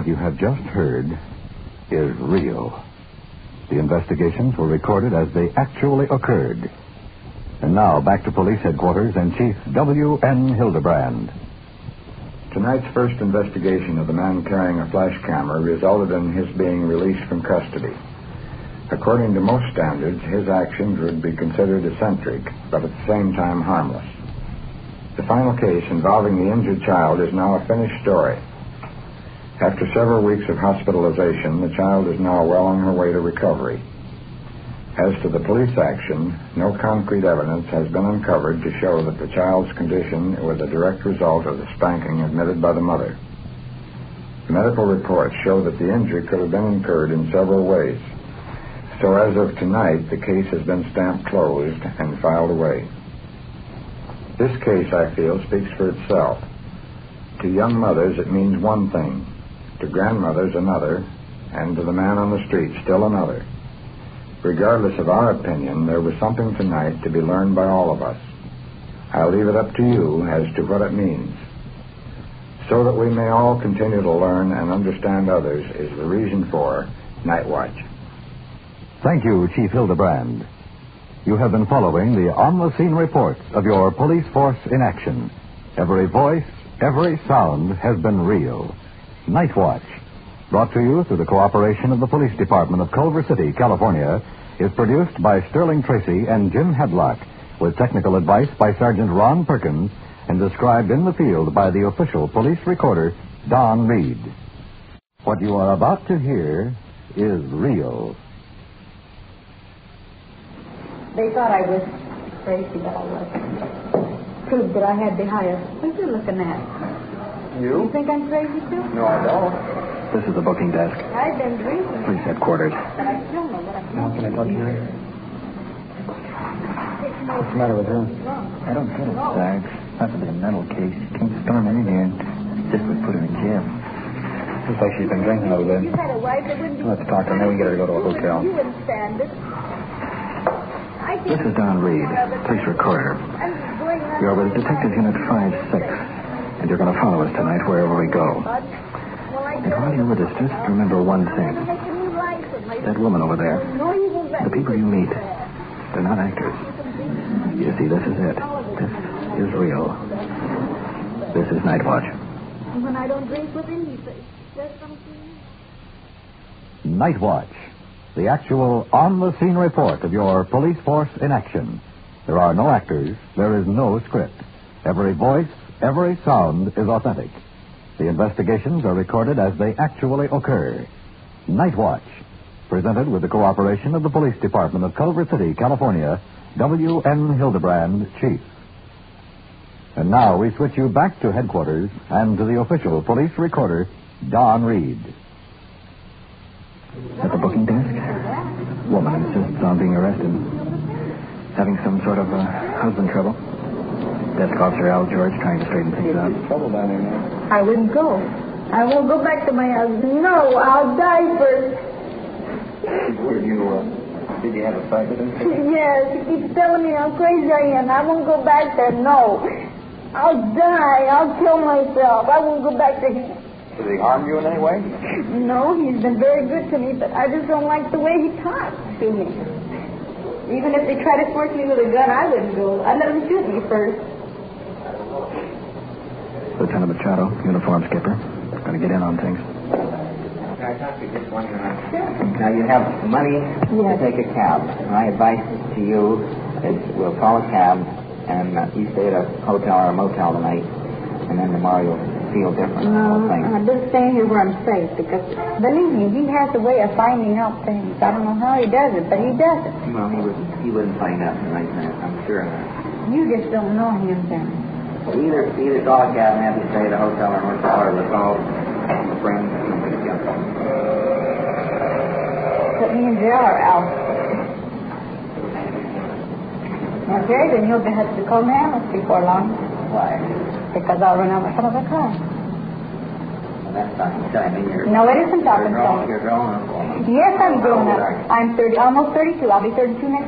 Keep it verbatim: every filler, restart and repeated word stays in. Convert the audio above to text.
What you have just heard is real. The investigations were recorded as they actually occurred. And now, back to police headquarters and Chief W N Hildebrand. Tonight's first investigation of the man carrying a flash camera resulted in his being released from custody. According to most standards, his actions would be considered eccentric, but at the same time harmless. The final case involving the injured child is now a finished story. After several weeks of hospitalization, the child is now well on her way to recovery. As to the police action, no concrete evidence has been uncovered to show that the child's condition was a direct result of the spanking admitted by the mother. The medical reports show that the injury could have been incurred in several ways. So as of tonight, the case has been stamped closed and filed away. This case, I feel, speaks for itself. To young mothers, it means one thing. To grandmothers, another. And to the man on the street, still another. Regardless of our opinion, there was something tonight to be learned by all of us. I'll leave it up to you as to what it means. So that we may all continue to learn and understand others is the reason for Night Watch. Thank you, Chief Hildebrand. You have been following the on-the-scene reports of your police force in action. Every voice, every sound has been real. Night Watch, brought to you through the cooperation of the Police Department of Culver City, California, is produced by Sterling Tracy and Jim Hedlock, with technical advice by Sergeant Ron Perkins, and described in the field by the official police recorder, Don Reed. What you are about to hear is real. They thought I was crazy, but I wasn't. Proved that I had the highest. What are you looking at? You? You think I'm crazy, too? No, I don't. This is the booking desk. I've been drinking. Police headquarters. But I still know what I'm Now, can I talk to you? What's the matter with her? I don't get it, Sarge. Must have been a mental case. Came storming in here and just would put her in jail. Looks like she's been drinking a little bit. You had a wife that wouldn't... Let's talk to her, and then we get her to go to a hotel. You wouldn't stand it. I think... This is Don Reed, police recorder. You're with Detective Unit five six, and you're going to follow us tonight wherever we go. And while you're with us, just remember one thing. That woman over there, the people you meet, they're not actors. You see, this is it. This is real. This is Night Watch. When I don't drink with him, he says something. Night Watch, the actual on-the-scene report of your police force in action. There are no actors. There is no script. Every voice, every sound is authentic. The investigations are recorded as they actually occur. Night Watch, presented with the cooperation of the Police Department of Culver City, California, W N Hildebrand, Chief. And now we switch you back to headquarters and to the official police recorder, Don Reed. At the booking desk, woman insists on being arrested. Having some sort of uh, husband trouble. Desk officer Al George trying to straighten things out. Trouble down there now. I wouldn't go. I won't go back to my husband. No, I'll die first. Did you, uh, did you have a fight with him? Yes, he keeps telling me how crazy I am. I won't go back there. No. I'll die. I'll kill myself. I won't go back to him. Did he harm you in any way? No, he's been very good to me, but I just don't like the way he talks to me. Even if they try to force me with a gun, I wouldn't go. I'd let him shoot me first. Lieutenant Machado, uniform skipper. Going to get in on things. Can I talk to you just one minute? Sure. Now, you have money Yes. to take a cab. My advice to you is we'll call a cab, and uh, you stay at a hotel or a motel tonight, and then tomorrow you'll feel different. No, Thing. I'm just staying here where I'm safe, because, believe me, he has a way of finding out things. I don't know how he does it, but he does it. Well, he wouldn't, he wouldn't find out in the right minute, I'm sure of that. You just don't know him, then. So either, either call a cab and have you stay at a hotel or motel, or we'll call a friend and come pick you up. Put me in jail or Al. Okay, then you'll have to call the ambulance before long. Why? Because I'll run out of the car. Well, that's talking shiny. You're, No, it isn't talking you're grown, shiny. you're grown up. Yes, I'm grown How old up. are you? I'm thirty, almost thirty-two. I'll be thirty-two next